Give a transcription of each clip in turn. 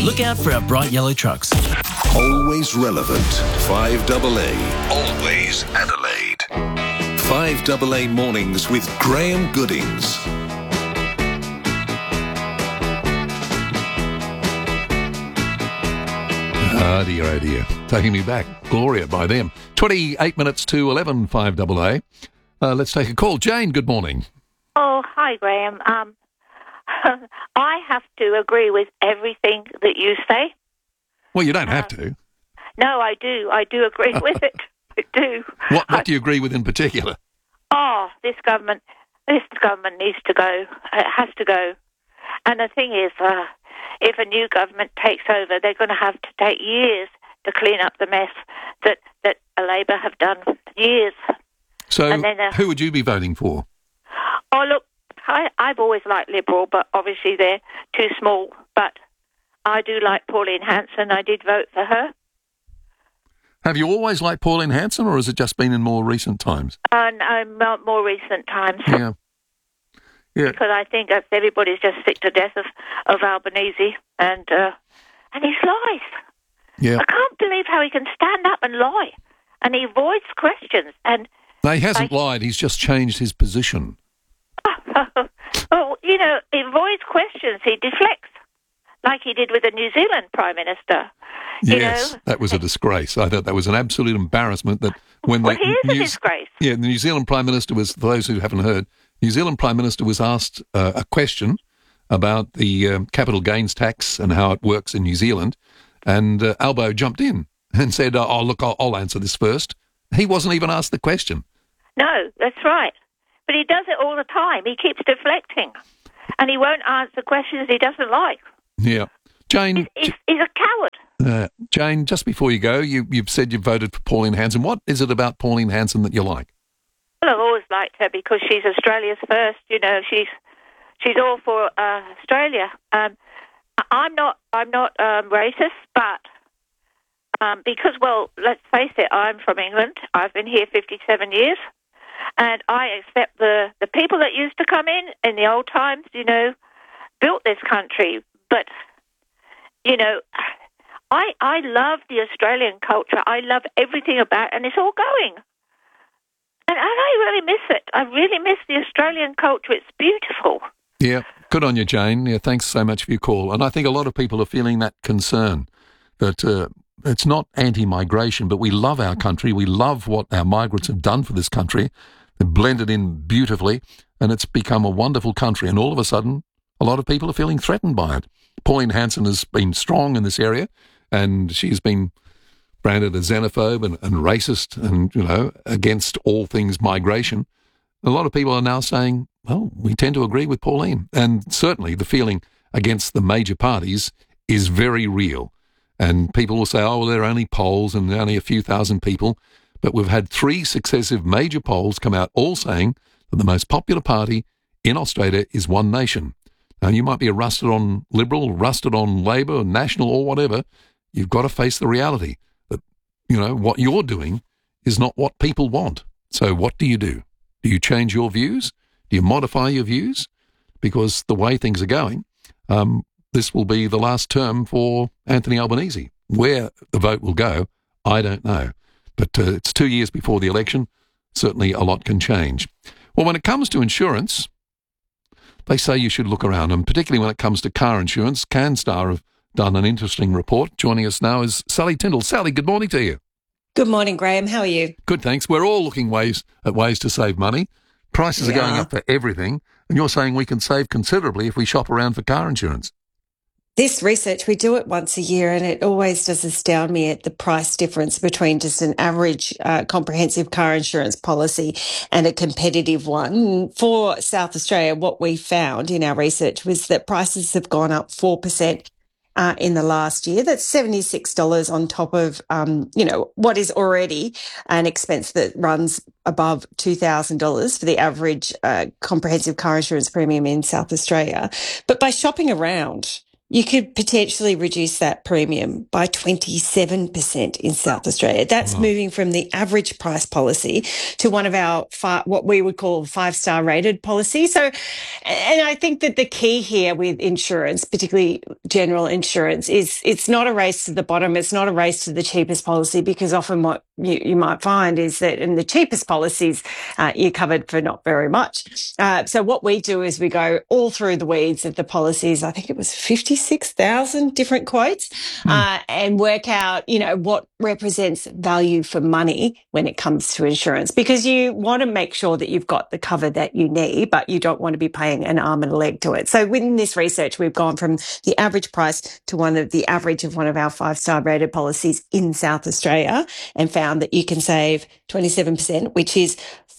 Look out for our bright yellow trucks. Always relevant. 5AA. Always Adelaide. 5AA Mornings with Graham Goodings. Oh dear. Taking me back. Gloria by them. 28 minutes to 11, 5AA. Let's take a call. Jane, good morning. Oh, hi, Graham. I have to agree with everything that you say. Well, you don't have to. No, I do. I do agree with it. I do. What do you agree with in particular? Oh, this government needs to go. It has to go. And the thing is, if a new government takes over, they're going to have to take years to clean up the mess that Labor have done for years. So who would you be voting for? Oh, look, I've always liked Liberal, but obviously they're too small. But I do like Pauline Hanson. I did vote for her. Have you always liked Pauline Hanson, or has it just been in more recent times? No, more recent times. Yeah. Because I think everybody's just sick to death of Albanese and his lies. Yeah. I can't believe how he can stand up and lie, and he avoids questions. And no, he hasn't lied. He's just changed his position. Well, he avoids questions. He deflects, like he did with the New Zealand Prime Minister. Yes, that was a disgrace. I thought that was an absolute embarrassment. That when he is a disgrace. Yeah, the New Zealand Prime Minister was, for those who haven't heard, New Zealand Prime Minister was asked a question about the capital gains tax and how it works in New Zealand, and Albo jumped in and said, "Oh, look, I'll answer this first." He wasn't even asked the question. No, that's right. But he does it all the time. He keeps deflecting, and he won't answer questions he doesn't like. Yeah, Jane. He's a coward. Jane, just before you go, you've said you voted for Pauline Hanson. What is it about Pauline Hanson that you like? Well, I've always liked her because she's Australia's first. She's all for Australia. I'm not racist, but because, well, let's face it, I'm from England. I've been here 57 years, and I accept the people that used to come in the old times, built this country. But, I love the Australian culture. I love everything about it, and it's all going. And I really miss it. I really miss the Australian culture. It's beautiful. Yeah, good on you, Jane. Yeah, thanks so much for your call. And I think a lot of people are feeling that concern that it's not anti-migration, but we love our country. We love what our migrants have done for this country. They've blended in beautifully, and it's become a wonderful country. And all of a sudden, a lot of people are feeling threatened by it. Pauline Hanson has been strong in this area, and she's been branded a xenophobe and racist and, against all things migration. A lot of people are now saying, well, we tend to agree with Pauline. And certainly the feeling against the major parties is very real. And people will say, oh, well, they're only polls and only a few thousand people. But we've had 3 successive major polls come out all saying that the most popular party in Australia is One Nation. Now, you might be rusted on Liberal, rusted on Labor, National or whatever. You've got to face the reality that, what you're doing is not what people want. So what do? Do you change your views? Do you modify your views? Because the way things are going, this will be the last term for Anthony Albanese. Where the vote will go, I don't know. But it's 2 years before the election. Certainly a lot can change. Well, when it comes to insurance, they say you should look around, and particularly when it comes to car insurance. CanStar have done an interesting report. Joining us now is Sally Tyndall. Sally, good morning to you. Good morning, Graham. How are you? Good, thanks. We're all looking at ways to save money. Prices are going up for everything, and you're saying we can save considerably if we shop around for car insurance. This research, we do it once a year, and it always does astound me at the price difference between just an average comprehensive car insurance policy and a competitive one. For South Australia, what we found in our research was that prices have gone up 4% in the last year. That's $76 on top of, what is already an expense that runs above $2,000 for the average comprehensive car insurance premium in South Australia. But by shopping around, you could potentially reduce that premium by 27% in South Australia. That's moving from the average price policy to one of our what we would call 5-star rated policy. So, and I think that the key here with insurance, particularly general insurance, is it's not a race to the bottom. It's not a race to the cheapest policy, because often what you might find is that in the cheapest policies, you're covered for not very much. So what we do is we go all through the weeds of the policies. I think it was 56,000 different quotes, and work out, what represents value for money when it comes to insurance, because you want to make sure that you've got the cover that you need, but you don't want to be paying an arm and a leg to it. So within this research, we've gone from the average price to the average of one of our 5-star rated policies in South Australia, and found that you can save 27%, which is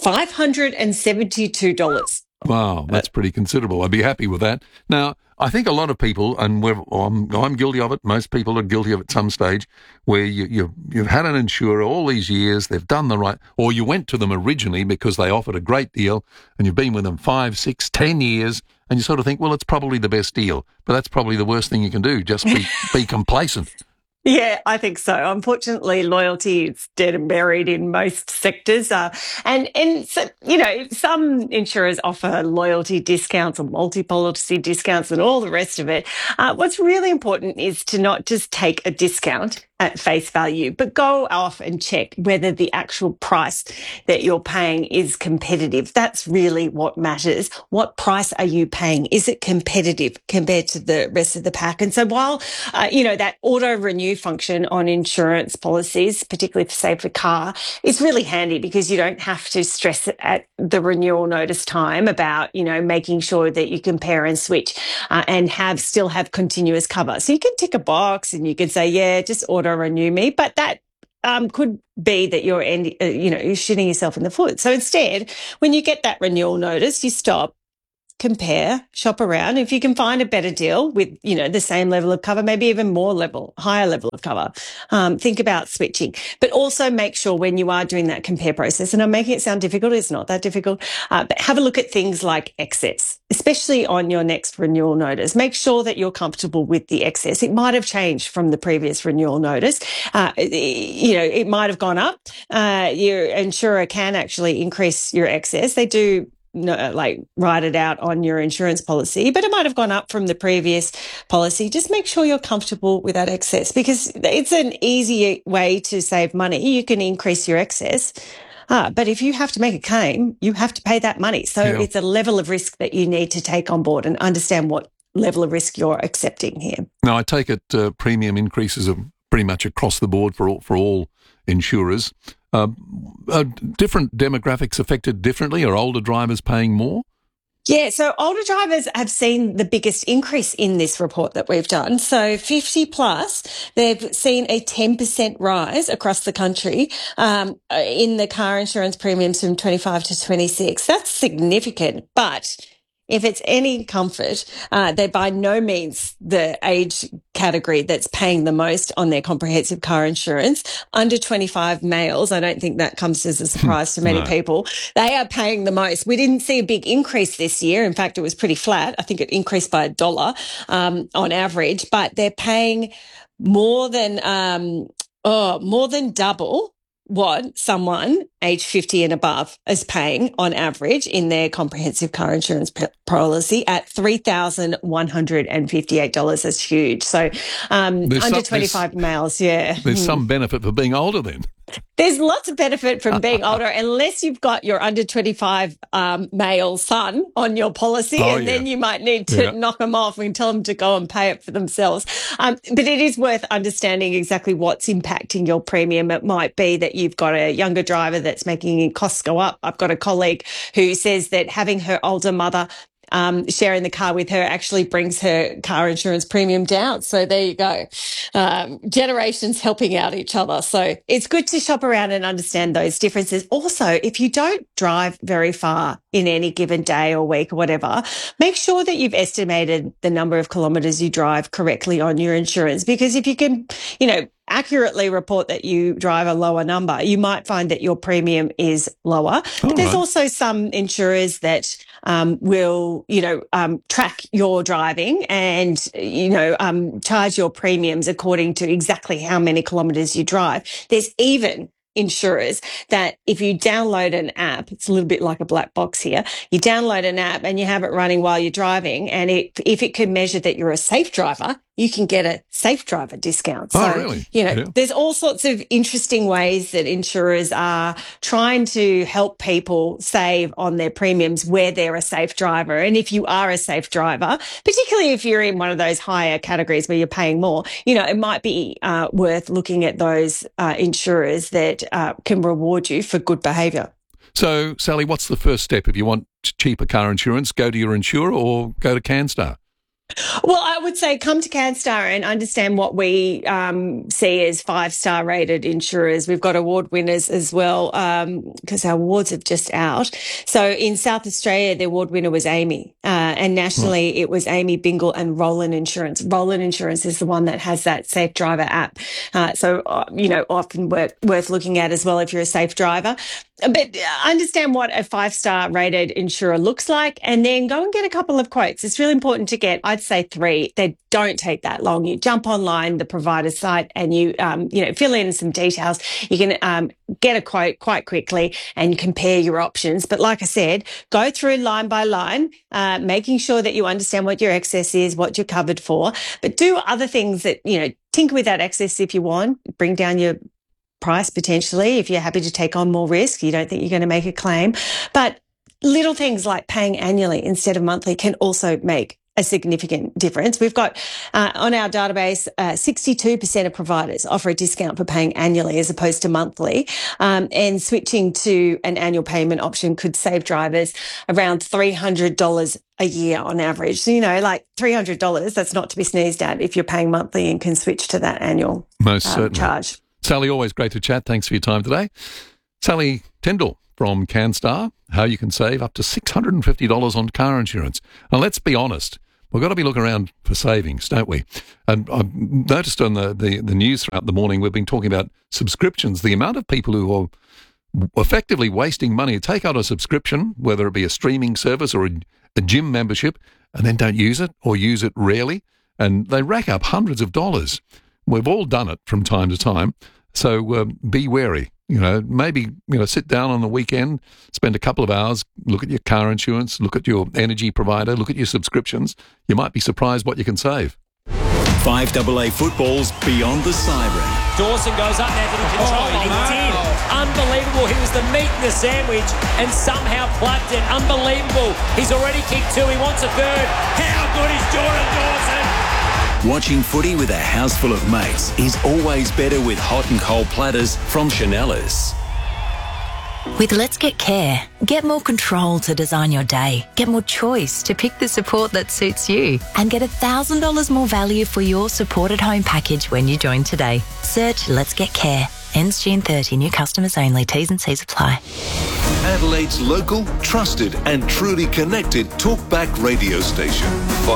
$572. Wow, that's pretty considerable. I'd be happy with that. Now, I think a lot of people, and I'm guilty of it, most people are guilty of it at some stage, where you've had an insurer all these years, they've done the right, or you went to them originally because they offered a great deal, and you've been with them 5, 6, 10 years, and you sort of think, well, it's probably the best deal. But that's probably the worst thing you can do, just be complacent. Yeah, I think so. Unfortunately, loyalty is dead and buried in most sectors. And so, some insurers offer loyalty discounts or multi-policy discounts and all the rest of it. What's really important is to not just take a discount at face value, but go off and check whether the actual price that you're paying is competitive. That's really what matters. What price are you paying? Is it competitive compared to the rest of the pack? And so while, that auto renew function on insurance policies, particularly for car, is really handy, because you don't have to stress it at the renewal notice time about, making sure that you compare and switch and still have continuous cover. So you can tick a box and you can say, yeah, just auto renew me, but that could be that you're shooting yourself in the foot. So instead, when you get that renewal notice, you stop, compare, shop around. If you can find a better deal with, the same level of cover, maybe even higher level of cover, think about switching. But also make sure when you are doing that compare process, and I'm making it sound difficult, it's not that difficult, but have a look at things like excess, especially on your next renewal notice. Make sure that you're comfortable with the excess. It might have changed from the previous renewal notice. It might have gone up. Your insurer can actually increase your excess. They do write it out on your insurance policy, but it might have gone up from the previous policy. Just make sure you're comfortable with that excess, because it's an easy way to save money. You can increase your excess, but if you have to make a claim, you have to pay that money. So It's a level of risk that you need to take on board and understand what level of risk you're accepting here. Now, I take it premium increases are pretty much across the board for all insurers. Are different demographics affected differently? Are older drivers paying more? Yeah, so older drivers have seen the biggest increase in this report that we've done. So 50 plus, they've seen a 10% rise across the country in the car insurance premiums from 25 to 26. That's significant, but if it's any comfort, they're by no means the age category that's paying the most on their comprehensive car insurance. Under 25 males, I don't think that comes as a surprise to many people. They are paying the most. We didn't see a big increase this year. In fact, it was pretty flat. I think it increased by $1 on average, but they're paying more than double what someone age 50 and above is paying on average in their comprehensive car insurance policy at $3,158. That's huge. So under 25 males, yeah. There's some benefit for being older then. There's lots of benefit from being older, unless you've got your under 25 male son on your policy, then you might need to knock them off and tell them to go and pay it for themselves. But it is worth understanding exactly what's impacting your premium. It might be that you've got a younger driver that's making costs go up. I've got a colleague who says that having her older mother sharing the car with her actually brings her car insurance premium down. So there you go. Generations helping out each other. So it's good to shop around and understand those differences. Also, if you don't drive very far in any given day or week or whatever, make sure that you've estimated the number of kilometres you drive correctly on your insurance. Because if you can, accurately report that you drive a lower number, you might find that your premium is lower. But there's also some insurers that will, track your driving and, charge your premiums according to exactly how many kilometres you drive. There's even insurers that if you download an app, it's a little bit like a black box here, you download an app and you have it running while you're driving, and if it can measure that you're a safe driver, you can get a safe driver discount. So, really? There's all sorts of interesting ways that insurers are trying to help people save on their premiums where they're a safe driver. And if you are a safe driver, particularly if you're in one of those higher categories where you're paying more, it might be worth looking at those insurers that can reward you for good behaviour. So, Sally, what's the first step? If you want cheaper car insurance, go to your insurer or go to CanStar? Well, I would say come to CanStar and understand what we see as 5-star rated insurers. We've got award winners as well because our awards are just out. So in South Australia, the award winner was Amy, and nationally it was Amy Bingle and Roland Insurance. Roland Insurance is the one that has that Safe Driver app. So often worth looking at as well if you're a safe driver. But understand what a 5-star rated insurer looks like, and then go and get a couple of quotes. It's really important to get, I'd say 3. They don't take that long. You jump online, the provider site, and you fill in some details. You can get a quote quite quickly and compare your options. But like I said, go through line by line, making sure that you understand what your excess is, what you're covered for. But do other things that, tinker with that excess if you want, bring down your price potentially if you're happy to take on more risk, you don't think you're going to make a claim. But little things like paying annually instead of monthly can also make a significant difference. We've got on our database 62% of providers offer a discount for paying annually as opposed to monthly, and switching to an annual payment option could save drivers around $300 a year on average. So, like $300, that's not to be sneezed at if you're paying monthly and can switch to that annual charge. Sally, always great to chat. Thanks for your time today. Sally Tyndall from CanStar, how you can save up to $650 on car insurance. And let's be honest, we've got to be looking around for savings, don't we? And I've noticed on the news throughout the morning, we've been talking about subscriptions, the amount of people who are effectively wasting money to take out a subscription, whether it be a streaming service or a gym membership, and then don't use it or use it rarely, and they rack up hundreds of dollars. We've all done it from time to time. So be wary, maybe, sit down on the weekend, spend a couple of hours, look at your car insurance, look at your energy provider, look at your subscriptions. You might be surprised what you can save. 5AA football's Beyond the Siren. Dawson goes up now, did he control it? He did. Unbelievable. He was the meat in the sandwich and somehow plucked it. Unbelievable. He's already kicked 2. He wants a 3rd. How good is Jordan Dawson? Watching footy with a house full of mates is always better with hot and cold platters from Chanellas. With Let's Get Care, get more control to design your day, get more choice to pick the support that suits you, and get $1,000 more value for your supported home package when you join today. Search Let's Get Care. Ends June 30. New customers only. T's and C's apply. Adelaide's local, trusted and truly connected talkback radio station.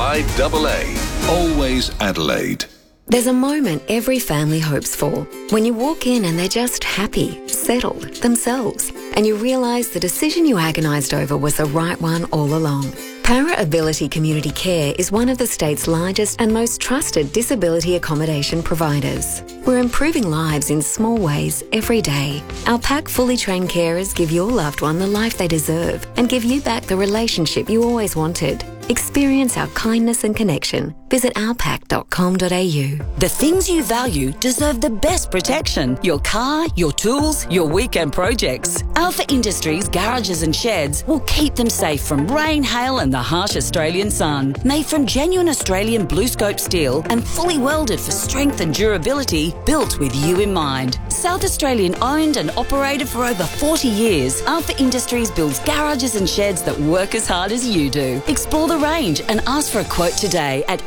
5AA. Always Adelaide. There's a moment every family hopes for. When you walk in and they're just happy, settled, themselves, and you realise the decision you agonised over was the right one all along. Para Ability Community Care is one of the state's largest and most trusted disability accommodation providers. We're improving lives in small ways every day. Our PAC fully trained carers give your loved one the life they deserve and give you back the relationship you always wanted. Experience our kindness and connection. Visit ourpac.com.au. The things you value deserve the best protection. Your car, your tools, your weekend projects. Alpha Industries garages and sheds will keep them safe from rain, hail and the harsh Australian sun. Made from genuine Australian blue scope steel and fully welded for strength and durability, built with you in mind. South Australian owned and operated for over 40 years, Alpha Industries builds garages and sheds that work as hard as you do. Explore the range and ask for a quote today at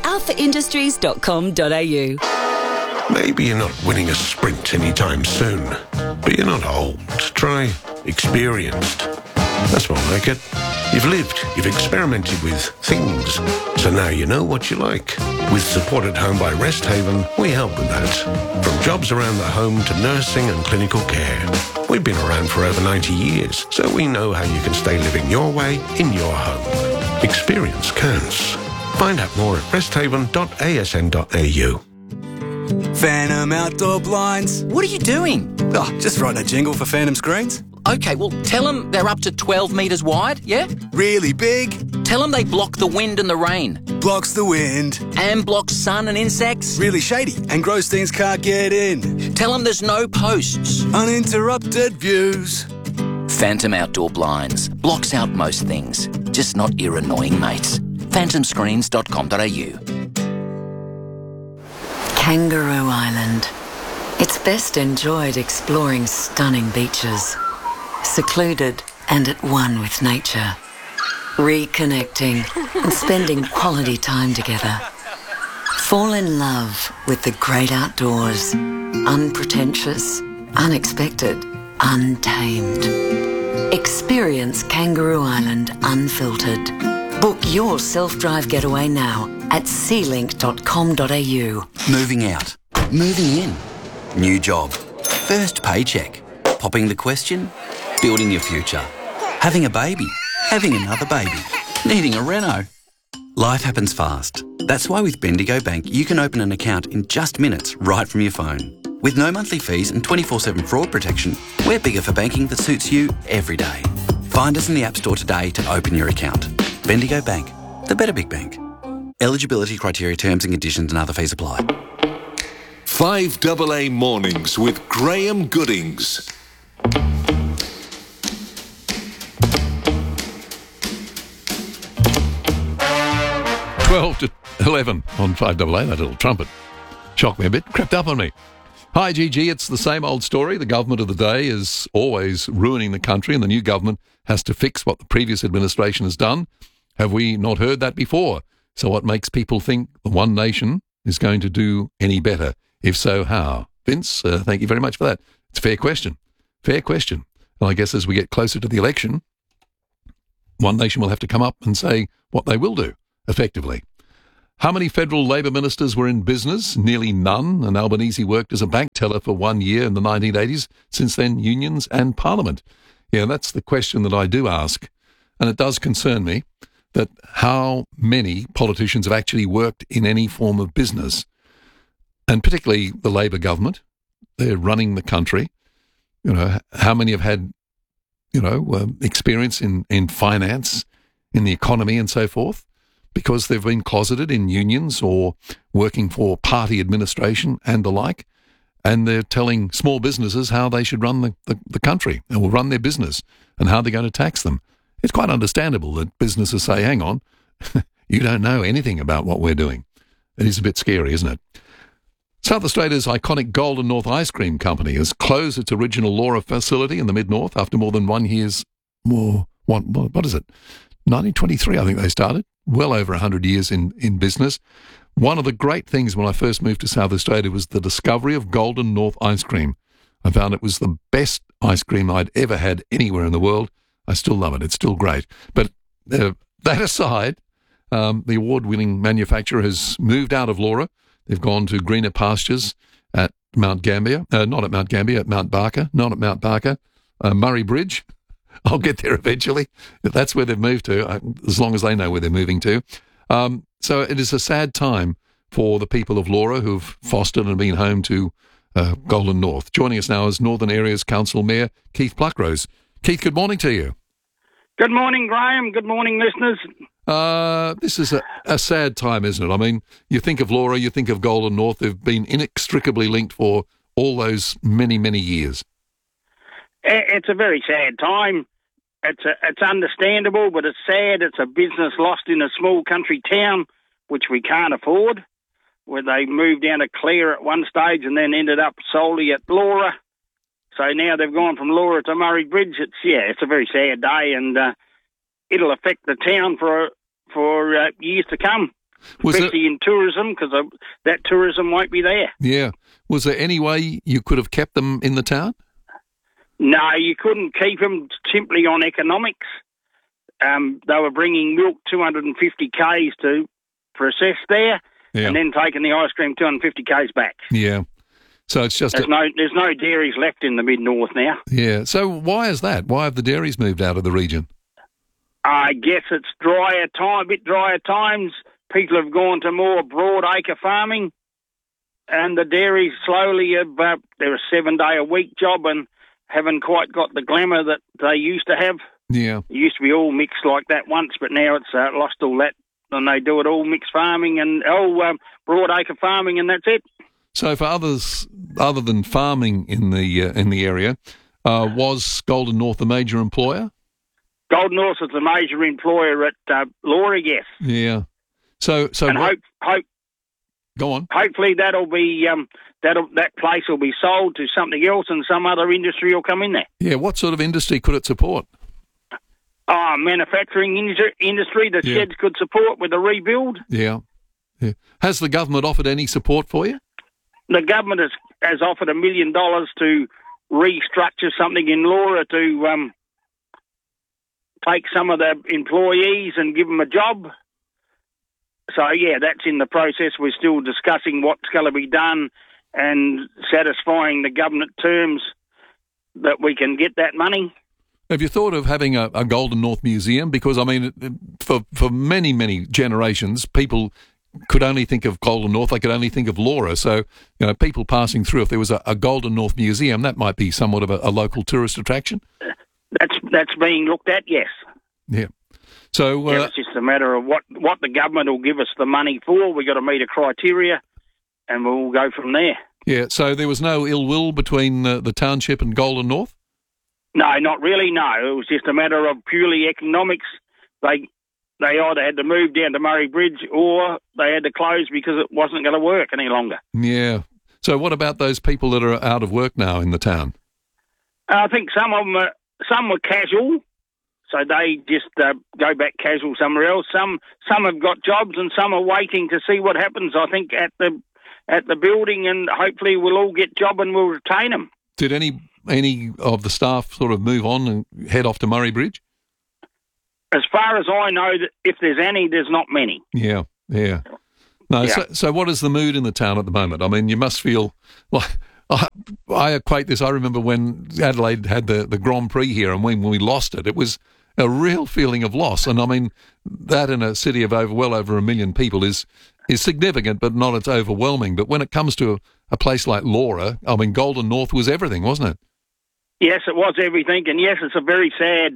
alphaindustries.com.au. Maybe you're not winning a sprint anytime soon, but you're not old. Try experienced. That's more like it. You've lived, you've experimented with things, so now you know what you like. With Support at Home by Rest Haven, we help with that. From jobs around the home to nursing and clinical care. We've been around for over 90 years, so we know how you can stay living your way in your home. Experience counts. Find out more at resthaven.asn.au. Phantom Outdoor Blinds. What are you doing? Oh, just writing a jingle for Phantom Screens. Okay, well, tell them they're up to 12 metres wide, yeah? Really big. Tell them they block the wind and the rain. Blocks the wind. And blocks sun and insects. Really shady, and gross things can't get in. Tell them there's no posts. Uninterrupted views. Phantom Outdoor Blinds. Blocks out most things, just not your annoying mates. phantomscreens.com.au. Kangaroo Island. It's best enjoyed exploring stunning beaches, secluded and at one with nature, reconnecting and spending quality time together. Fall in love with the great outdoors, unpretentious, unexpected, untamed. Experience Kangaroo Island unfiltered. Book your self-drive getaway now at sealink.com.au. Moving out. Moving in. New job. First paycheck. Popping the question. Building your future. Having a baby. Having another baby. Needing a reno. Life happens fast. That's why with Bendigo Bank you can open an account in just minutes right from your phone. With no monthly fees and 24/7 fraud protection, we're bigger for banking that suits you every day. Find us in the App Store today to open your account. Bendigo Bank. The better big bank. Eligibility criteria, terms and conditions and other fees apply. 5AA Mornings with Graham Goodings. 12 to 11 on 5AA, that little trumpet. Shocked me a bit, crept up on me. Hi, GG, it's the same old story. The government of the day is always ruining the country and the new government has to fix what the previous administration has done. Have we not heard that before? So what makes people think the One Nation is going to do any better? If so, how? Vince, thank you very much for that. It's a fair question. Fair question. Well, I guess as we get closer to the election, One Nation will have to come up and say what they will do, effectively. How many federal Labor ministers were in business? Nearly none, and Albanese worked as a bank teller for 1 year in the 1980s. Since then, unions and Parliament. Yeah, that's the question that I do ask, and it does concern me that how many politicians have actually worked in any form of business, and particularly the Labor government. They're running the country. You know, how many have had, experience in finance, in the economy and so forth, because they've been closeted in unions or working for party administration and the like, and they're telling small businesses how they should run the country or run their business and how they're going to tax them. It's quite understandable that businesses say, hang on, you don't know anything about what we're doing. It is a bit scary, isn't it? South Australia's iconic Golden North Ice Cream Company has closed its original Laura facility in the Mid-North after more than 1 year's what is it? 1923, I think they started. Well over 100 years in business. One of the great things when I first moved to South Australia was the discovery of Golden North Ice Cream. I found it was the best ice cream I'd ever had anywhere in the world. I still love it. It's still great. But that aside, the award-winning manufacturer has moved out of Laura. They've gone to greener pastures at Mount Gambier. Not at Mount Gambier, at Mount Barker. Not at Mount Barker. Murray Bridge. I'll get there eventually. That's where they've moved to, as long as they know where they're moving to. So it is a sad time for the people of Laura who've fostered and been home to Golden North. Joining us now is Northern Areas Council Mayor Keith Pluckrose. Keith, good morning to you. Good morning, Graham. Good morning, listeners. This is a sad time, isn't it? I mean, you think of Laura, you think of Golden North. They've been inextricably linked for all those many, many years. It's a very sad time. It's understandable, but it's sad. It's a business lost in a small country town, which we can't afford, where they moved down to Clare at one stage and then ended up solely at Laura. So now they've gone from Laura to Murray Bridge. It's a very sad day, and it'll affect the town for years to come, especially in tourism, because that tourism won't be there. Yeah. Was there any way you could have kept them in the town? No, you couldn't keep them simply on economics. they were bringing milk 250 k's to process there, and then taking the ice cream 250 k's back. Yeah. So it's just... There's no dairies left in the mid-north now. Yeah. So why is that? Why have the dairies moved out of the region? I guess it's bit drier times. People have gone to more broad-acre farming, and the dairies slowly have... they're a 7-day-a-week job and haven't quite got the glamour that they used to have. Yeah. It used to be all mixed like that once, but now it's lost all that, and they do it all mixed farming and broad-acre farming, and that's it. So for others, other than farming in the area, was Golden North a major employer? Golden North is a major employer at Laura, yes. Yeah. So and hope. Go on. Hopefully that'll be that place will be sold to something else, and some other industry will come in there. Yeah. What sort of industry could it support? Manufacturing industry. The sheds could support with a rebuild. Yeah. Has the government offered any support for you? The government has offered $1 million to restructure something in Laura to take some of the employees and give them a job. So, yeah, that's in the process. We're still discussing what's going to be done and satisfying the government terms that we can get that money. Have you thought of having a Golden North Museum? Because, I mean, for many, many generations, people could only think of Golden North, they could only think of Laura. So, you know, people passing through, if there was a Golden North Museum, that might be somewhat of a local tourist attraction. That's being looked at, yes. Yeah. So it's just a matter of what the government will give us the money for. We've got to meet a criteria, and we'll go from there. Yeah, so there was no ill will between the township and Golden North? No, not really, no. It was just a matter of purely economics. They either had to move down to Murray Bridge or they had to close because it wasn't going to work any longer. Yeah. So what about those people that are out of work now in the town? I think some of them some were casual, so they just go back casual somewhere else. Some have got jobs, and some are waiting to see what happens, I think, at the building, and hopefully we'll all get job and we'll retain them. Did any of the staff sort of move on and head off to Murray Bridge? As far as I know, if there's any, there's not many. Yeah. No, yeah. So what is the mood in the town at the moment? I mean, you must feel like... I equate this. I remember when Adelaide had the Grand Prix here, and when we lost it, it was a real feeling of loss. And I mean, that in a city of well over 1 million people is significant, but not as overwhelming. But when it comes to a place like Laura, I mean, Golden North was everything, wasn't it? Yes, it was everything, and yes, it was a very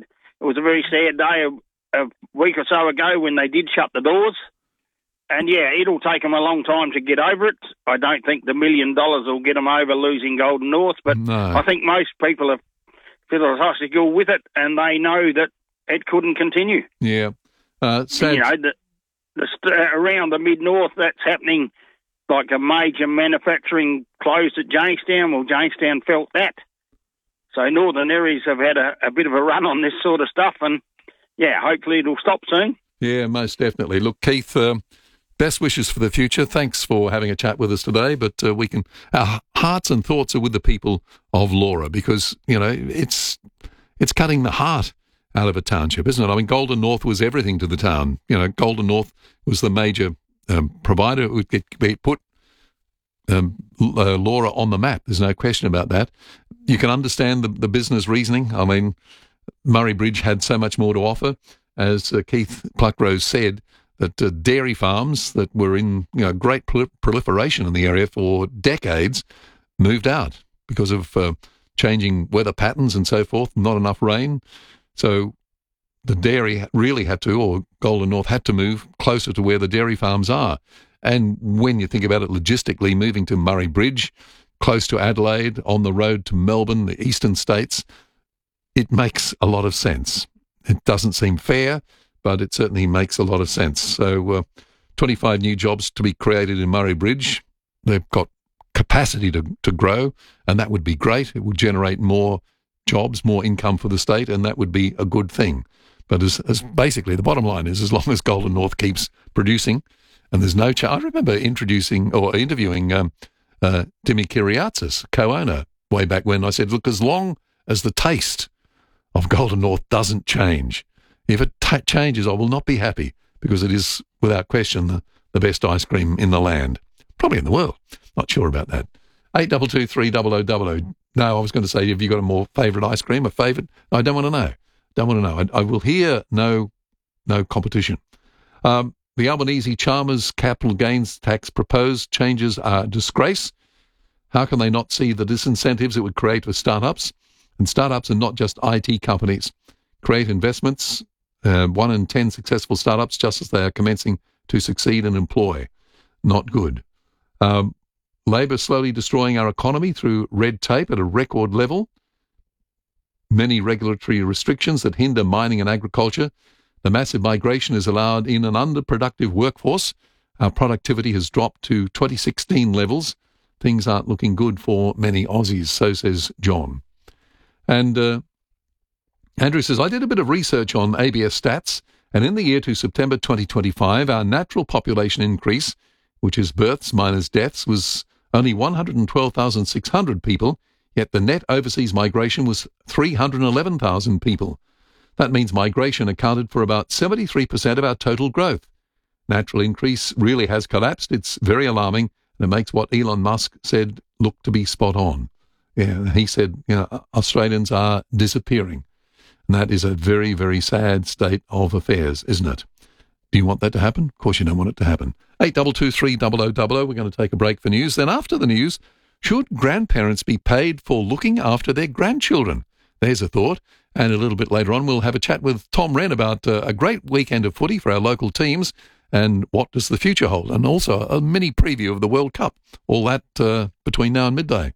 sad day a week or so ago when they did shut the doors. And, yeah, it'll take them a long time to get over it. I don't think the $1 million will get them over losing Golden North, but no. I think most people are philosophical with it, and they know that it couldn't continue. Yeah. Sad. You know, around the mid-north, that's happening, like a major manufacturing closed at Jamestown. Well, Jamestown felt that. So northern areas have had a bit of a run on this sort of stuff, and, yeah, hopefully it'll stop soon. Yeah, most definitely. Look, Keith... best wishes for the future. Thanks for having a chat with us today. But our hearts and thoughts are with the people of Laura, because, you know, it's cutting the heart out of a township, isn't it? I mean, Golden North was everything to the town. You know, Golden North was the major provider. It would put Laura on the map. There's no question about that. You can understand the business reasoning. I mean, Murray Bridge had so much more to offer. As Keith Pluckrose said, that dairy farms that were in great proliferation in the area for decades moved out because of changing weather patterns and so forth, not enough rain. So the dairy really had to, or Golden North had to move closer to where the dairy farms are. And when you think about it logistically, moving to Murray Bridge, close to Adelaide, on the road to Melbourne, the eastern states, it makes a lot of sense. It doesn't seem fair, but it certainly makes a lot of sense. So 25 new jobs to be created in Murray Bridge. They've got capacity to grow, and that would be great. It would generate more jobs, more income for the state, and that would be a good thing. But as basically the bottom line is, as long as Golden North keeps producing, and there's no I remember interviewing Timmy Kyriatsis, co-owner, way back when. I said, look, as long as the taste of Golden North doesn't change, If it changes, I will not be happy, because it is, without question, the best ice cream in the land. Probably in the world. Not sure about that. 822 300 No, I was going to say, have you got a more favourite ice cream, a favourite? I don't want to know. Don't want to know. I will hear no competition. The Albanese Chalmers capital gains tax proposed changes are a disgrace. How can they not see the disincentives it would create for startups? And startups are not just IT companies. Create investments. 1 in 10 successful startups, just as they are commencing to succeed and employ. Not good. Labor slowly destroying our economy through red tape at a record level. Many regulatory restrictions that hinder mining and agriculture. The massive migration has allowed in an underproductive workforce. Our productivity has dropped to 2016 levels. Things aren't looking good for many Aussies, so says John. And Andrew says, I did a bit of research on ABS stats, and in the year to September 2025, our natural population increase, which is births minus deaths, was only 112,600 people, yet the net overseas migration was 311,000 people. That means migration accounted for about 73% of our total growth. Natural increase really has collapsed. It's very alarming, and it makes what Elon Musk said look to be spot on. Yeah, he said, Australians are disappearing. And that is a very, very sad state of affairs, isn't it? Do you want that to happen? Of course you don't want it to happen. 822 300 00. We're going to take a break for news. Then after the news, should grandparents be paid for looking after their grandchildren? There's a thought. And a little bit later on, we'll have a chat with Tom Wren about a great weekend of footy for our local teams and what does the future hold, and also a mini preview of the World Cup. All that between now and midday.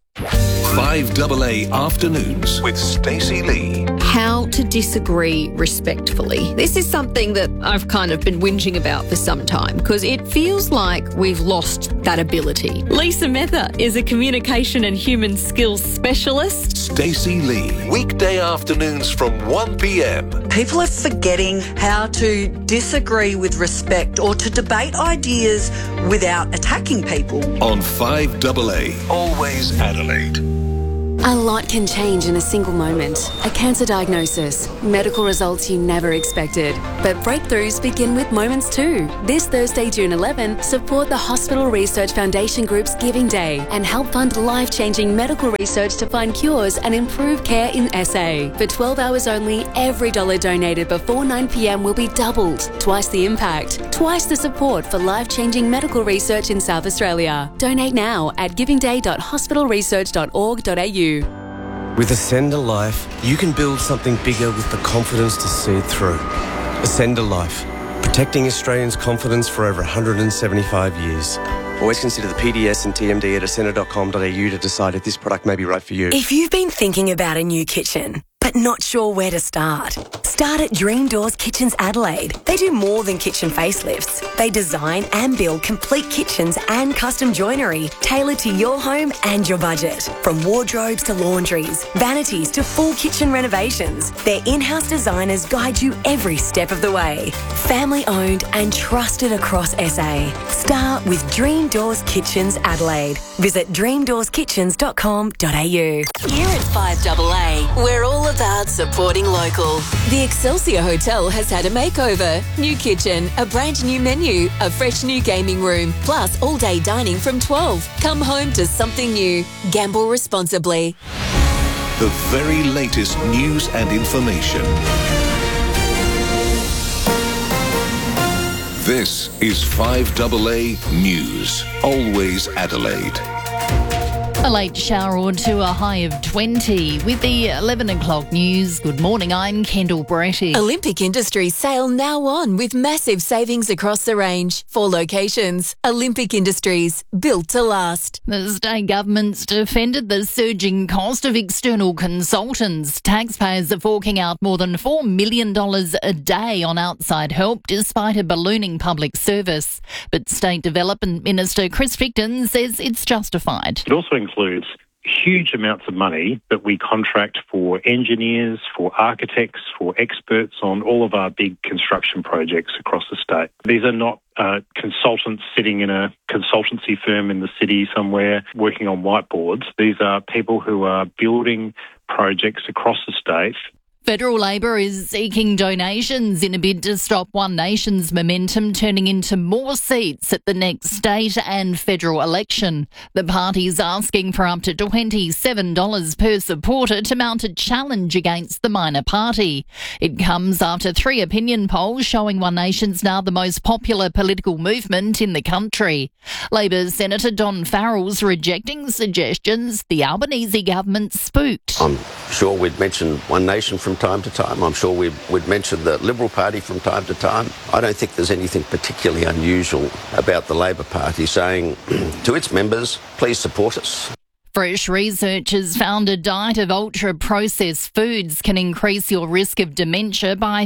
5AA Afternoons with Stacey Lee. How to disagree respectfully. This is something that I've kind of been whinging about for some time because it feels like we've lost that ability. Lisa Mether is a communication and human skills specialist. Stacey Lee. Weekday afternoons from 1 p.m. People are forgetting how to disagree with respect or to debate ideas without attacking people. On 5AA. Always Adelaide. A lot can change in a single moment. A cancer diagnosis, medical results you never expected. But breakthroughs begin with moments too. This Thursday, June 11, support the Hospital Research Foundation Group's Giving Day and help fund life-changing medical research to find cures and improve care in SA. For 12 hours only, every dollar donated before 9 p.m. will be doubled. Twice the impact, twice the support for life-changing medical research in South Australia. Donate now at givingday.hospitalresearch.org.au. With Ascender Life, you can build something bigger with the confidence to see it through. Ascender Life, protecting Australians' confidence for over 175 years. Always consider the PDS and TMD at ascender.com.au to decide if this product may be right for you. If you've been thinking about a new kitchen, but not sure where to start at Dream Doors Kitchens Adelaide. They do more than kitchen facelifts. They design and build complete kitchens and custom joinery tailored to your home and your budget. From wardrobes to laundries, vanities to full kitchen renovations, their in-house designers guide you every step of the way. Family owned and trusted across SA. Start with Dream Doors Kitchens Adelaide. Visit dreamdoorskitchens.com.au. Here at 5AA, we're all about supporting local. The Excelsior Hotel has had a makeover. New kitchen, a brand new menu, a fresh new gaming room, plus all-day dining from 12. Come home to something new. Gamble responsibly. The very latest news and information. This is 5AA News. Always Adelaide. A late shower or two, a high of 20. With the 11 o'clock news, good morning, I'm Kendall Bretty. Olympic Industries sale now on with massive savings across the range. 4 locations. Olympic Industries, built to last. The state government's defended the surging cost of external consultants. Taxpayers are forking out more than $4 million a day on outside help despite a ballooning public service. But State Development Minister Chris Ficton says it's justified. It also includes huge amounts of money that we contract for engineers, for architects, for experts on all of our big construction projects across the state. These are not consultants sitting in a consultancy firm in the city somewhere working on whiteboards. These are people who are building projects across the state Federal Labor is seeking donations in a bid to stop One Nation's momentum turning into more seats at the next state and federal election. The party's asking for up to $27 per supporter to mount a challenge against the minor party. It comes after 3 opinion polls showing One Nation's now the most popular political movement in the country. Labor Senator Don Farrell's rejecting suggestions the Albanese government spooked. I'm sure we'd mention One Nation from time to time. I'm sure we'd mention the Liberal Party from time to time. I don't think there's anything particularly unusual about the Labor Party saying to its members, please support us. Fresh research has found a diet of ultra-processed foods can increase your risk of dementia by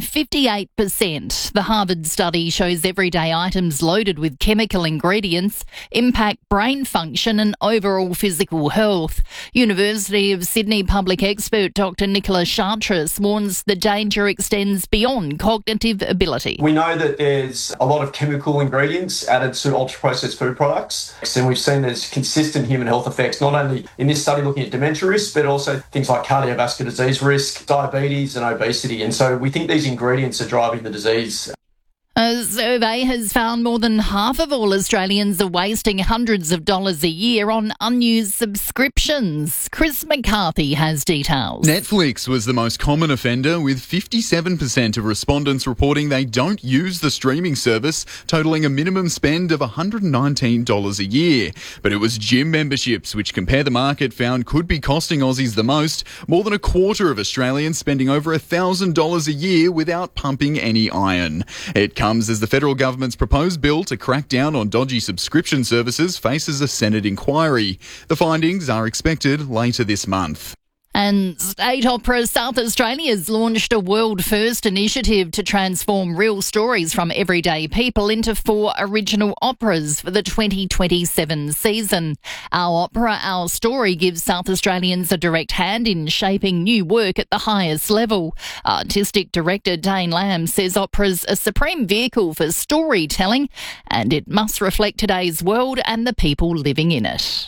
58%. The Harvard study shows everyday items loaded with chemical ingredients impact brain function and overall physical health. University of Sydney public expert Dr. Nicola Chartres warns the danger extends beyond cognitive ability. We know that there's a lot of chemical ingredients added to ultra-processed food products, and we've seen there's consistent human health effects, not only in this study looking at dementia risk, but also things like cardiovascular disease risk, diabetes and obesity. And so we think these ingredients are driving the disease. A survey has found more than half of all Australians are wasting hundreds of dollars a year on unused subscriptions. Chris McCarthy has details. Netflix was the most common offender, with 57% of respondents reporting they don't use the streaming service, totalling a minimum spend of $119 a year. But it was gym memberships, which Compare the Market found could be costing Aussies the most. More than a quarter of Australians spending over $1,000 a year without pumping any iron. It comes as the federal government's proposed bill to crack down on dodgy subscription services faces a Senate inquiry. The findings are expected later this month. And State Opera South Australia's launched a world-first initiative to transform real stories from everyday people into 4 original operas for the 2027 season. Our Opera, Our Story gives South Australians a direct hand in shaping new work at the highest level. Artistic director Dane Lamb says opera's a supreme vehicle for storytelling, and it must reflect today's world and the people living in it.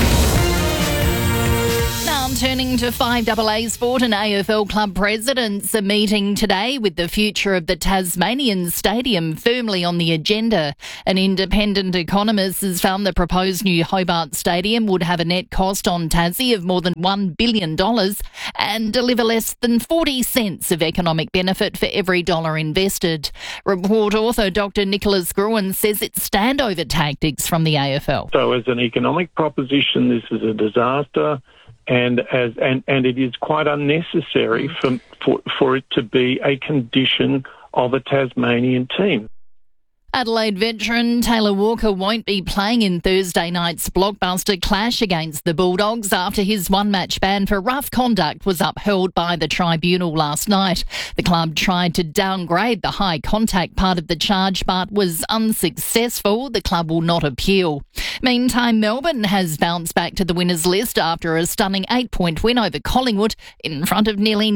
Turning to 5AA sport, and AFL club presidents are meeting today with the future of the Tasmanian Stadium firmly on the agenda. An independent economist has found the proposed new Hobart Stadium would have a net cost on Tassie of more than $1 billion and deliver less than 40 cents of economic benefit for every dollar invested. Report author Dr. Nicholas Gruen says it's standover tactics from the AFL. So as an economic proposition, this is a disaster. And it is quite unnecessary for it to be a condition of a Tasmanian team. Adelaide veteran Taylor Walker won't be playing in Thursday night's blockbuster clash against the Bulldogs after his one-match ban for rough conduct was upheld by the tribunal last night. The club tried to downgrade the high contact part of the charge but was unsuccessful. The club will not appeal. Meantime, Melbourne has bounced back to the winners list after a stunning 8-point win over Collingwood in front of nearly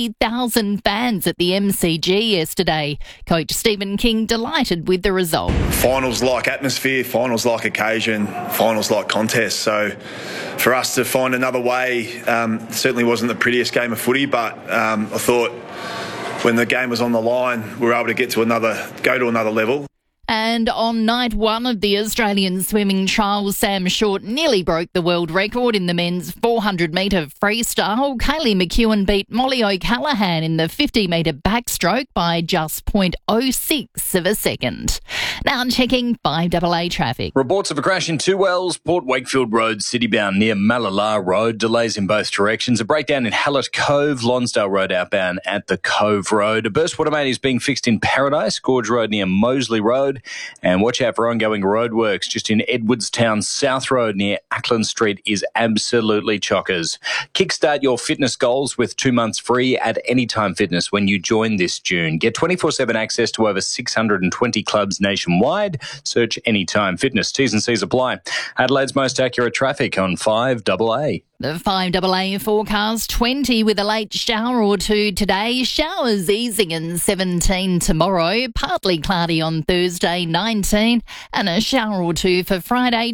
90,000 fans at the MCG yesterday. Coach Stephen King delighted with the result. Finals like atmosphere, finals like occasion, finals like contest. So for us to find another way, certainly wasn't the prettiest game of footy, but I thought when the game was on the line, we were able to go to another level. And on night 1 of the Australian swimming trials, Sam Short nearly broke the world record in the men's 400-metre freestyle. Kaylee McEwen beat Molly O'Callaghan in the 50-metre backstroke by just 0.06 of a second. Now checking 5AA traffic. Reports of a crash in Two Wells, Port Wakefield Road, citybound near Malala Road. Delays in both directions. A breakdown in Hallett Cove, Lonsdale Road outbound at the Cove Road. A burst water main is being fixed in Paradise, Gorge Road near Moseley Road. And watch out for ongoing roadworks just in Edwardstown South Road near Ackland Street is absolutely chockers. Kickstart your fitness goals with 2 months free at Anytime Fitness when you join this June. Get 24/7 access to over 620 clubs nationwide. Search Anytime Fitness. T's and C's apply. Adelaide's most accurate traffic on 5AA. The 5AA forecast, 20 with a late shower or two today. Showers easing and 17 tomorrow. Partly cloudy on Thursday, 19. And a shower or two for Friday,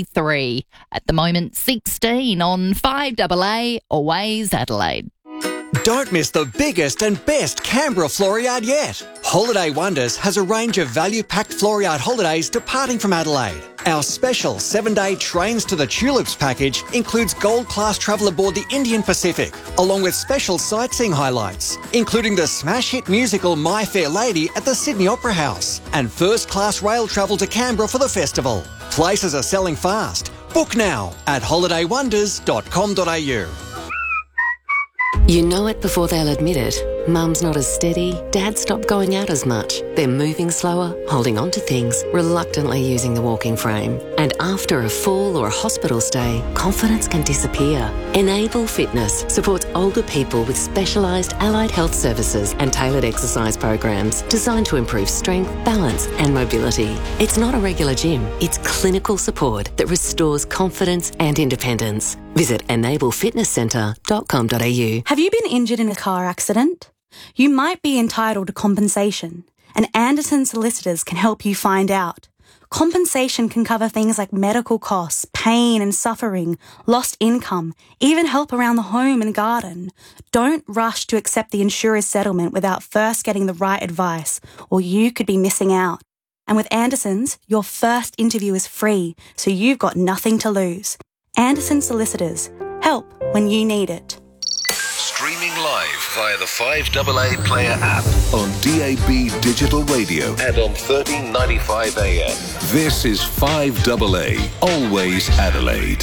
23. At the moment, 16 on 5AA, always Adelaide. Don't miss the biggest and best Canberra floor yard yet. Holiday Wonders has a range of value-packed floor yard holidays departing from Adelaide. Our special 7-day Trains to the Tulips package includes gold-class travel aboard the Indian Pacific, along with special sightseeing highlights, including the smash hit musical My Fair Lady at the Sydney Opera House, and first-class rail travel to Canberra for the festival. Places are selling fast. Book now at holidaywonders.com.au. You know it before they'll admit it. Mum's not as steady, Dad stopped going out as much. They're moving slower, holding on to things, reluctantly using the walking frame. And after a fall or a hospital stay, confidence can disappear. Enable Fitness supports older people with specialised allied health services and tailored exercise programs designed to improve strength, balance and mobility. It's not a regular gym, it's clinical support that restores confidence and independence. Visit enablefitnesscentre.com.au. Have you been injured in a car accident? You might be entitled to compensation, and Anderson Solicitors can help you find out. Compensation can cover things like medical costs, pain and suffering, lost income, even help around the home and garden. Don't rush to accept the insurer's settlement without first getting the right advice, or you could be missing out. And with Anderson's, your first interview is free, so you've got nothing to lose. Anderson Solicitors. Help when you need it. Streaming live via the 5AA Player app on DAB Digital Radio and on 1395 AM. This is 5AA, always Adelaide.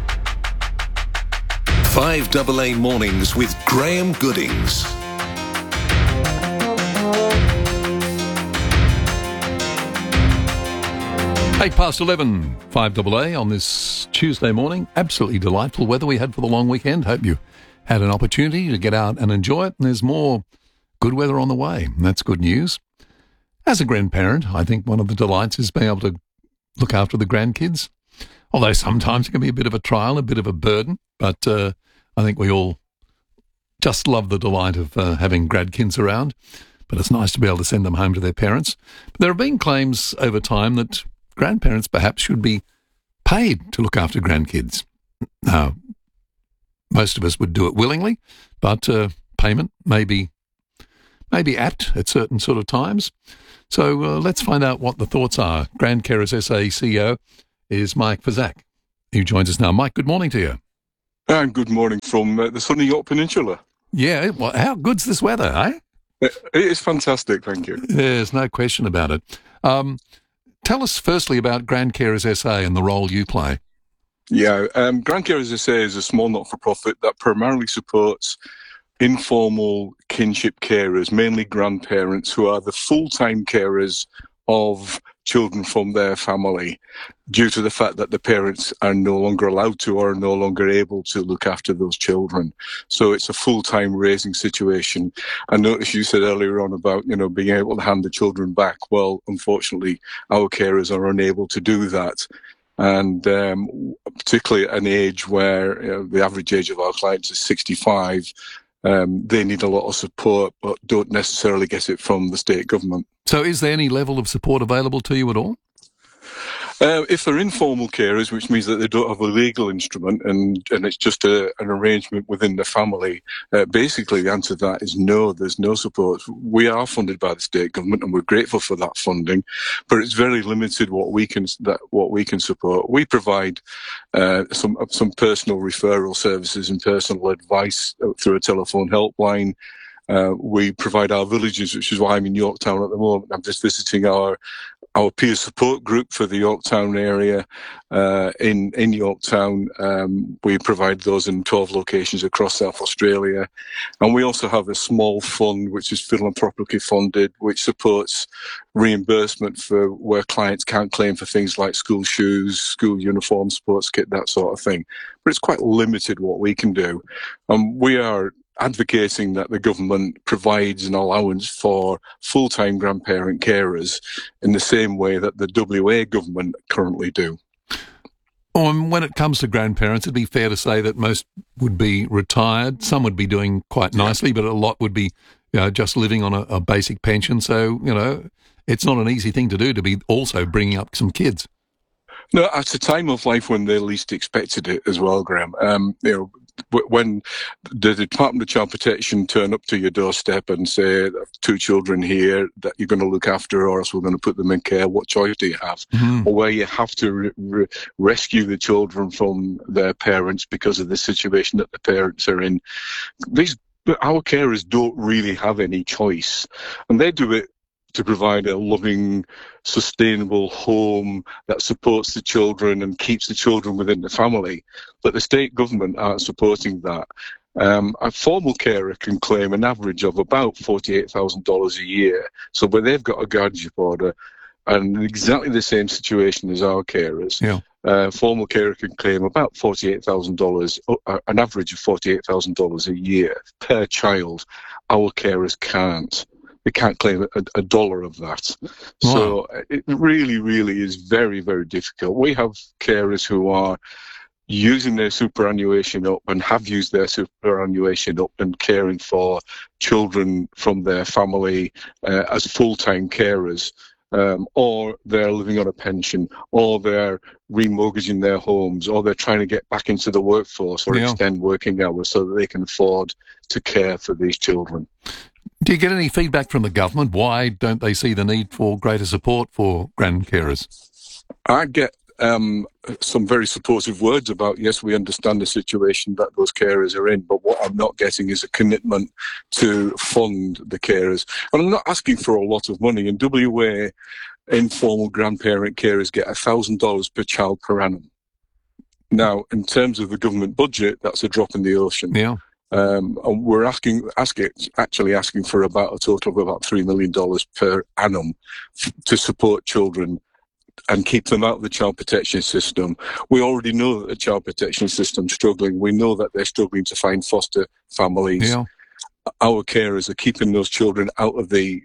5AA Mornings with Graham Goodings. 11, 5AA on this Tuesday morning. Absolutely delightful weather we had for the long weekend. Hope you had an opportunity to get out and enjoy it. And there's more good weather on the way. And that's good news. As a grandparent, I think one of the delights is being able to look after the grandkids. Although sometimes it can be a bit of a trial, a bit of a burden. But I think we all just love the delight of having grandkids around. But it's nice to be able to send them home to their parents. But there have been claims over time that grandparents perhaps should be paid to look after grandkids. Now, most of us would do it willingly, but payment may be apt at certain sort of times. So let's find out what the thoughts are. Grand Carers SA CEO is Mike Fazak, who joins us now. Mike, good morning to you. And good morning from the sunny York Peninsula. Yeah, well, how good's this weather, eh? It is fantastic, thank you. There's no question about it. Tell us firstly about Grand Carers SA and the role you play. Yeah, Grand Carers SA is a small not-for-profit that primarily supports informal kinship carers, mainly grandparents who are the full-time carers of children from their family due to the fact that the parents are no longer allowed to or are no longer able to look after those children. So it's a full-time raising situation. I noticed you said earlier on about, being able to hand the children back. Well, unfortunately, our carers are unable to do that. And particularly at an age where the average age of our clients is 65, they need a lot of support, but don't necessarily get it from the state government. So is there any level of support available to you at all? If they're informal carers, which means that they don't have a legal instrument and it's just an arrangement within the family, basically the answer to that is no, there's no support. We are funded by the state government and we're grateful for that funding, but it's very limited what we can support. We provide some personal referral services and personal advice through a telephone helpline. We provide our villages, which is why I'm in Yorktown at the moment. I'm just visiting our peer support group for the Yorktown area in Yorktown. We provide those in 12 locations across South Australia. And we also have a small fund, which is philanthropically funded, which supports reimbursement for where clients can't claim for things like school shoes, school uniform, sports kit, that sort of thing. But it's quite limited what we can do. We are advocating that the government provides an allowance for full-time grandparent carers in the same way that the WA government currently do. When it comes to grandparents, it'd be fair to say that most would be retired. Some would be doing quite nicely, but a lot would be just living on a basic pension. So, it's not an easy thing to do to be also bringing up some kids. No, at a time of life when they least expected it as well, Graham. when the Department of Child Protection turn up to your doorstep and say, 2 children here that you're going to look after, or else we're going to put them in care, what choice do you have? Mm-hmm. Or where you have to rescue the children from their parents because of the situation that the parents are in. Our carers don't really have any choice, and they do it to provide a loving, sustainable home that supports the children and keeps the children within the family. But the state government aren't supporting that. A formal carer can claim an average of about $48,000 a year. So where they've got a guardianship order, and exactly the same situation as our carers, formal carer can claim about $48,000, an average of $48,000 a year per child. Our carers can't. They can't claim a dollar of that. Wow. So it really, really is very, very difficult. We have carers who are using their superannuation up and have used their superannuation up and caring for children from their family as full-time carers. Or they're living on a pension, or they're remortgaging their homes, or they're trying to get back into the workforce or extend working hours so that they can afford to care for these children. Do you get any feedback from the government? Why don't they see the need for greater support for grand carers? I get some very supportive words about, yes, we understand the situation that those carers are in, but what I'm not getting is a commitment to fund the carers. And I'm not asking for a lot of money. In WA, informal grandparent carers get $1,000 per child per annum. Now, in terms of the government budget, that's a drop in the ocean. Yeah. And we're asking for about a total of about $3 million per annum to support children and keep them out of the child protection system. We already know that the child protection system's struggling. We know that they're struggling to find foster families. Yeah. Our carers are keeping those children out of the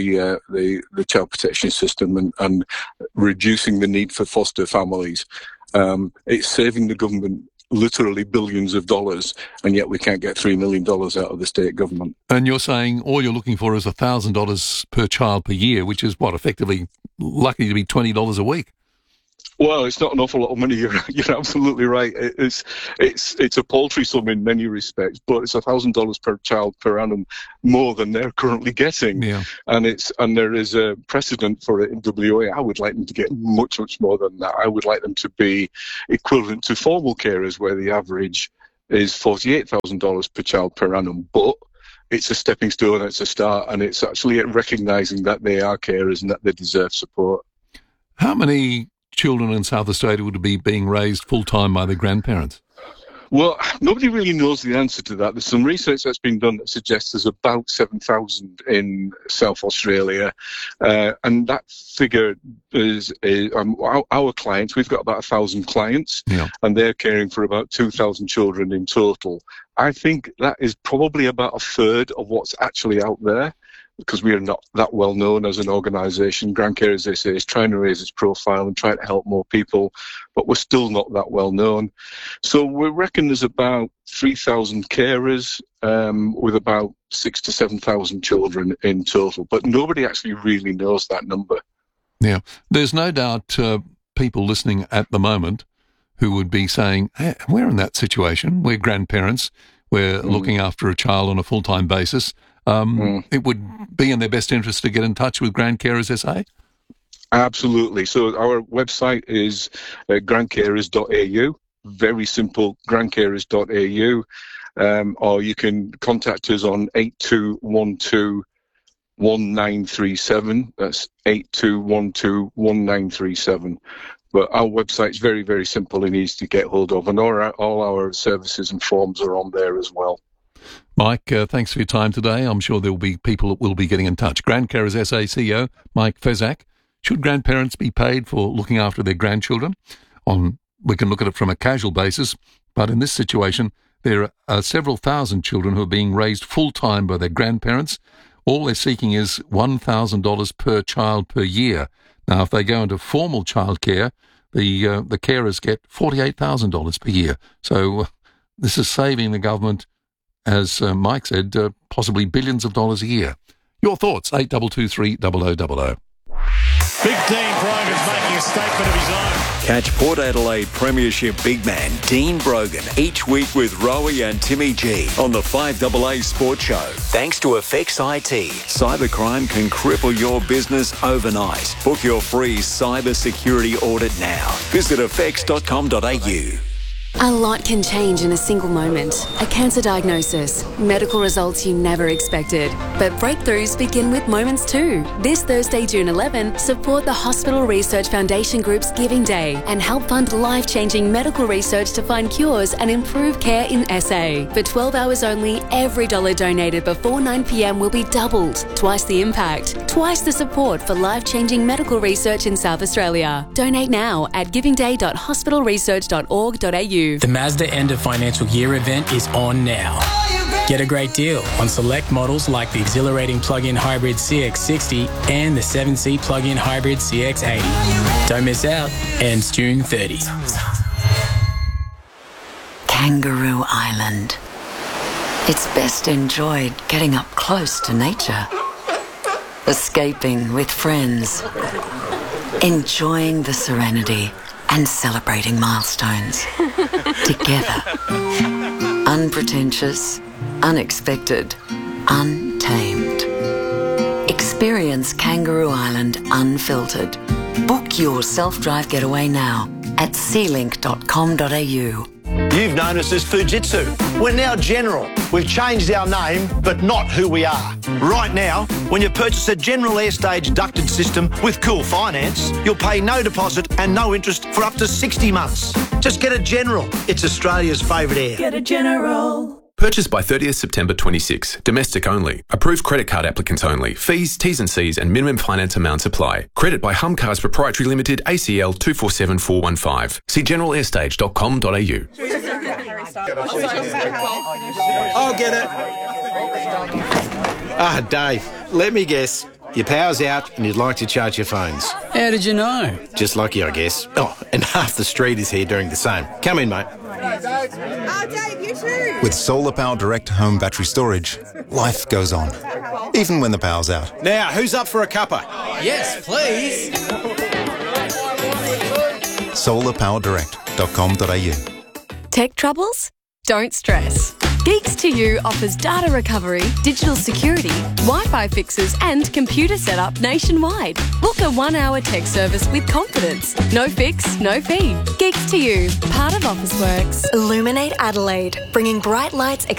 child protection system and reducing the need for foster families. It's saving the government literally billions of dollars, and yet we can't get $3 million out of the state government. And you're saying all you're looking for is $1,000 per child per year, which is what, effectively lucky to be $20 a week? Well, it's not an awful lot of money. You're absolutely right. It's a paltry sum in many respects, but it's $1,000 per child per annum more than they're currently getting. Yeah. And there is a precedent for it in WA. I would like them to get much, much more than that. I would like them to be equivalent to formal carers, where the average is $48,000 per child per annum. But it's a stepping stone, it's a start, and it's actually recognising that they are carers and that they deserve support. How many children in South Australia would be being raised full-time by their grandparents? Well, nobody really knows the answer to that. There's some research that's been done that suggests there's about 7,000 in South Australia. And that figure is our clients. We've got about 1,000 clients, and they're caring for about 2,000 children in total. I think that is probably about a third of what's actually out there, because we are not that well known as an organisation. GrandCare, as they say, is trying to raise its profile and trying to help more people, but we're still not that well known. So we reckon there's about 3,000 carers with about 6,000 to 7,000 children in total, but nobody actually really knows that number. Yeah, there's no doubt people listening at the moment who would be saying, hey, we're in that situation. We're grandparents. We're looking after a child on a full-time basis. It would be in their best interest to get in touch with GrandCarers SA? Absolutely. So our website is grandcarers.au, very simple, grandcarers.au, or you can contact us on 8212-1937. That's 8212-1937. But our website's very, very simple and easy to get hold of, and all our services and forms are on there as well. Mike, thanks for your time today. I'm sure there will be people that will be getting in touch. GrandCarers SA CEO Mike Fezzak. Should grandparents be paid for looking after their grandchildren? We can look at it from a casual basis, but in this situation, there are several thousand children who are being raised full-time by their grandparents. All they're seeking is $1,000 per child per year. Now, if they go into formal childcare, the carers get $48,000 per year. So this is saving the government, as Mike said, possibly billions of dollars a year. Your thoughts, 8223 0000. Big Dean Private is making a statement of his own. Catch Port Adelaide Premiership big man Dean Brogan each week with Rowie and Timmy G on the 5AA Sports Show. Thanks to Effects IT. Cybercrime can cripple your business overnight. Book your free cyber security audit now. Visit effects.com.au. A lot can change in a single moment. A cancer diagnosis, medical results you never expected. But breakthroughs begin with moments too. This Thursday, June 11, support the Hospital Research Foundation Group's Giving Day and help fund life-changing medical research to find cures and improve care in SA. For 12 hours only, every dollar donated before 9 p.m. will be doubled. Twice the impact, twice the support for life-changing medical research in South Australia. Donate now at givingday.hospitalresearch.org.au. The Mazda End of Financial Year event is on now. Get a great deal on select models like the exhilarating plug-in hybrid CX-60 and the 7-seat plug-in hybrid CX-80. Don't miss out. Ends June 30. Kangaroo Island. It's best enjoyed getting up close to nature. Escaping with friends. Enjoying the serenity and celebrating milestones. Together. Unpretentious, unexpected, untamed. Experience Kangaroo Island unfiltered. Book your self-drive getaway now at sealink.com.au. You've known us as Fujitsu. We're now General. We've changed our name, but not who we are. Right now, when you purchase a General Airstage ducted system with Cool Finance, you'll pay no deposit and no interest for up to 60 months. Just get a General. It's Australia's favourite air. Get a General. Purchased by 30th September 26. Domestic only. Approved credit card applicants only. Fees, T's and C's and minimum finance amounts apply. Credit by Hum Cars Proprietary Limited, ACL 247415. See generalair.com.au. I'll get it. Dave, let me guess. Your power's out and you'd like to charge your phones. How did you know? Just lucky, I guess. Oh, and half the street is here doing the same. Come in, mate. Dave, you too. With Solar Power Direct Home Battery Storage, life goes on, even when the power's out. Now, who's up for a cuppa? Yes, please. solarpowerdirect.com.au. Tech troubles? Don't stress. Geeks2U offers data recovery, digital security, Wi-Fi fixes and computer setup nationwide. Book a 1-hour tech service with confidence. No fix, no fee. Geeks2U, part of Officeworks. Illuminate Adelaide, bringing bright lights